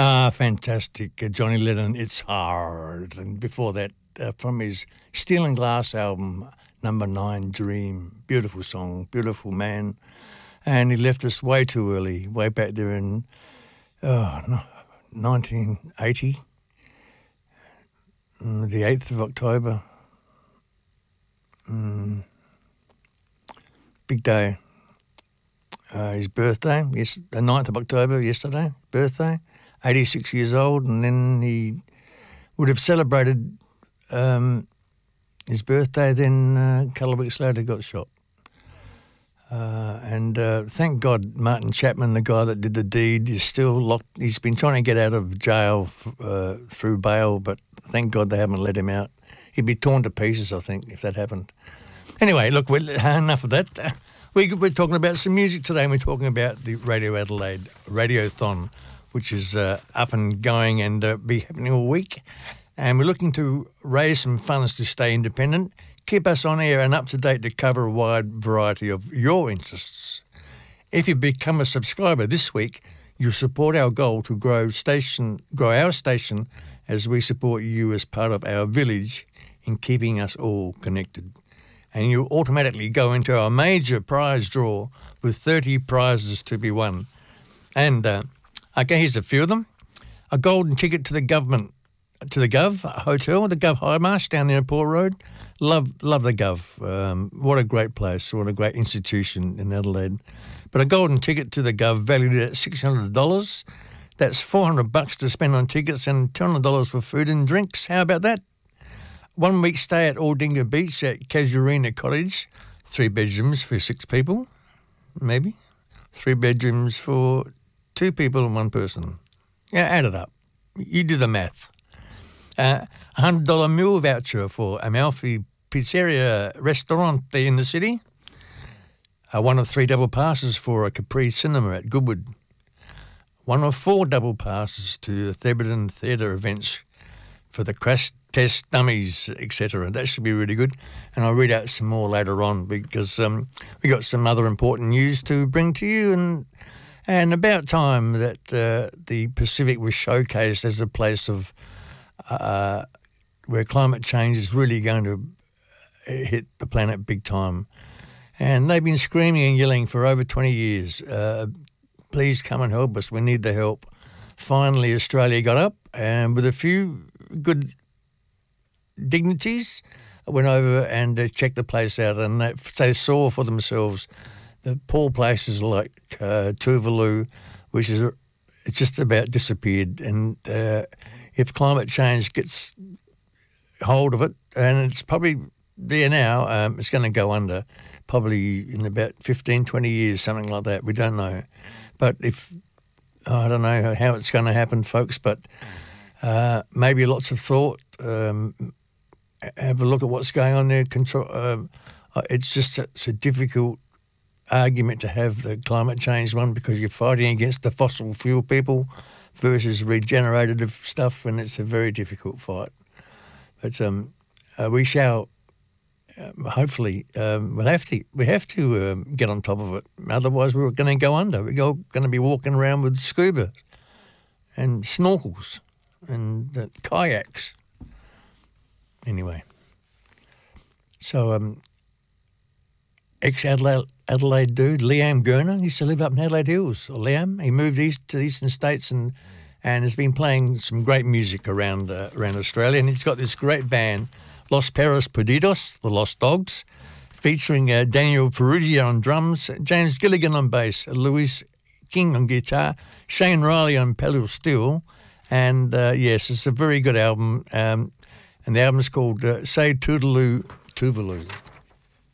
Fantastic. Johnny Lennon, It's Hard. And before that, from his Steel and Glass album, number 9, Dream. Beautiful song, beautiful man. And he left us way too early, way back there in 1980, the 8th of October. Big day. His birthday, yes, the 9th of October, yesterday, birthday. 86 years old, and then he would have celebrated his birthday, then a couple of weeks later got shot. And thank God Martin Chapman, the guy that did the deed, is still locked. He's been trying to get out of jail through bail, but thank God they haven't let him out. He'd be torn to pieces, I think, if that happened. Anyway, look, enough of that. We're talking about some music today, and we're talking about the Radio Adelaide Radiothon, which is up and going and be happening all week. And we're looking to raise some funds to stay independent, keep us on air and up to date to cover a wide variety of your interests. If you become a subscriber this week, you support our goal to grow our station as we support you as part of our village in keeping us all connected. And you automatically go into our major prize draw with 30 prizes to be won. And okay, here's a few of them. A golden ticket to the Gov Hotel, the Gov High Marsh down there in Port Road. Love the Gov. What a great place, what a great institution in Adelaide. But a golden ticket to the Gov valued at $600. That's $400 to spend on tickets and $200 for food and drinks. How about that? 1 week stay at Aldinga Beach at Casuarina Cottage. 3 bedrooms for 6 people, maybe. 3 bedrooms for 2 people and 1 person. Yeah, add it up. You do the math. $100 meal voucher for Amalfi Pizzeria Restaurant in the city. 1 of 3 double passes for a Capri Cinema at Goodwood. 1 of 4 double passes to the Theberton Theatre events for the Crash Test Dummies, etc. That should be really good. And I'll read out some more later on because we got some other important news to bring to you. And about time that the Pacific was showcased as a place of where climate change is really going to hit the planet big time. And they've been screaming and yelling for over 20 years. Please come and help us. We need the help. Finally, Australia got up and with a few good dignities went over and checked the place out, and they saw for themselves the poor places like Tuvalu, which is it's just about disappeared. And if climate change gets hold of it, and it's probably there now, it's going to go under probably in about 15, 20 years, something like that. We don't know. But I don't know how it's going to happen, folks, but maybe lots of thought. Have a look at what's going on there. It's a difficult argument to have, the climate change one, because you're fighting against the fossil fuel people versus regenerative stuff, and it's a very difficult fight. But we shall hopefully we have to get on top of it. Otherwise, we're going to go under. We're going to be walking around with scuba and snorkels and kayaks. Anyway, so ex-Adelaide dude, Liam Gurner, used to live up in Adelaide Hills. Liam, he moved east to the eastern states and has been playing some great music around Australia. And he's got this great band, Los Perros Perdidos, the Lost Dogs, featuring Daniel Perugia on drums, James Gilligan on bass, Louis King on guitar, Shane Riley on pedal steel. And yes, it's a very good album. And the album's called Say Toodaloo Tuvalu.